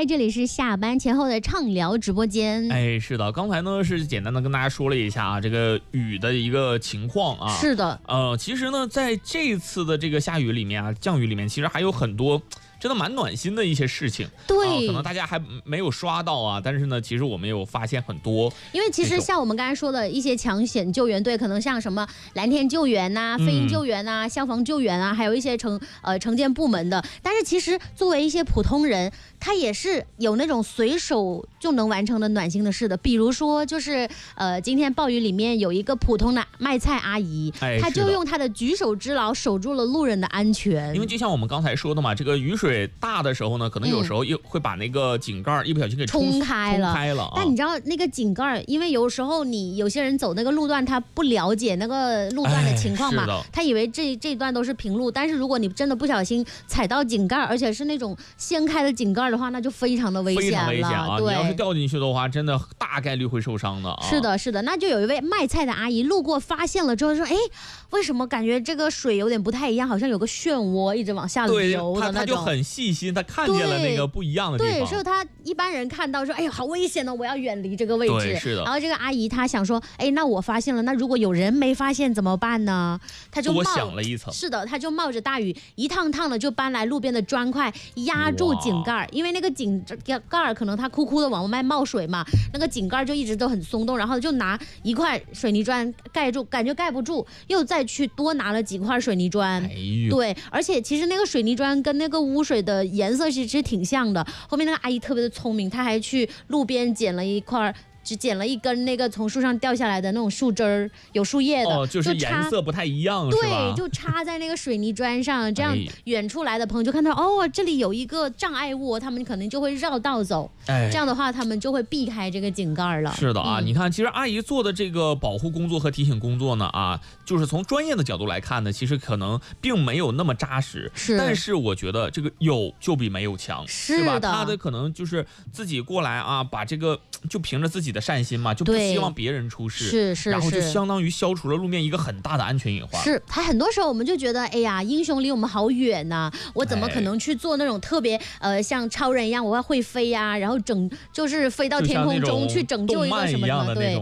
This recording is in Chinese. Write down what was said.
嗨，这里是下班前后的畅聊直播间。 哎，是的，刚才呢是简单的跟大家说了一下这个雨的一个情况啊。 是的， 其实呢，在这次的这个下雨里面啊，降雨里面，其实还有很多真的蛮暖心的一些事情。 对， 可能大家还没有刷到啊，但是呢，其实我们有发现很多。 因为其实像我们刚才说的一些抢险救援队，可能像什么蓝天救援呐、飞鹰救援呐、消防救援啊，还有一些承建部门的。但是其实作为一些普通人，他也是有那种随手就能完成的暖心的事的。比如说，就是今天暴雨里面有一个普通的卖菜阿姨，她就用她的举手之劳守住了路人的安全。 因为就像我们刚才说的嘛，这个雨水大的时候呢，可能有时候又会把那个井盖一不小心给冲开了。 但你知道那个井盖，因为有时候有些人走那个路段，他不了解那个路段的情况嘛，他以为这一段都是平路，但是如果你真的不小心踩到井盖，而且是那种掀开的井盖的话，那就非常的危险了。 非常危险啊！ 对， 你要是掉进去的话，真的大概率会受伤的啊。 是的，是的。那就有一位卖菜的阿姨路过发现了之后说：“哎，为什么感觉这个水有点不太一样，好像有个漩涡一直往下流的那种。” 他就很细心，他看见了那个不一样的地方。 对，所以他一般人看到说：“哎呀，好危险呢，我要远离这个位置。” 对，是的。 然后这个阿姨她想说：“哎，那我发现了，那如果有人没发现怎么办呢？”他就多想了一层。 是的，他就冒着大雨，一趟趟的就搬来路边的砖块压住井盖，因为那个井盖可能它枯枯的往外冒水嘛，那个井盖就一直都很松动，然后就拿一块水泥砖盖住，感觉盖不住，又再去多拿了几块水泥砖。对，而且其实那个水泥砖跟那个污水的颜色其实挺像的。后面那个阿姨特别的聪明，她还去路边捡了一根那个从树上掉下来的那种树枝儿，有树叶的， 就是颜色不太一样， 对，就插在那个水泥砖上，这样远处来的朋友就看到这里有一个障碍物，他们可能就会绕道走，这样的话他们就会避开这个井盖了。 是的啊，你看，其实阿姨做的这个保护工作和提醒工作呢，就是从专业的角度来看呢，其实可能并没有那么扎实，但是我觉得这个有就比没有强， 是吧？他的可能就是自己过来把这个就凭着自己的善心嘛，就不希望别人出事， 是， 然后就相当于消除了路面一个很大的安全隐患。 是，他很多时候我们就觉得，哎呀，英雄离我们好远呐，我怎么可能去做那种特别像超人一样，我要会飞呀，然后就是飞到天空中去拯救一个什么的，对。